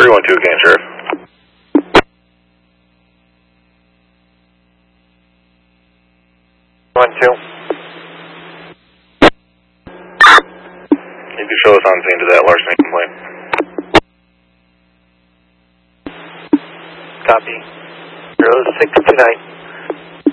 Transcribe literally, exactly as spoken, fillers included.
three one two again, Sheriff. One two. You can show us on scene to that larceny complaint. Copy. zero six two nine.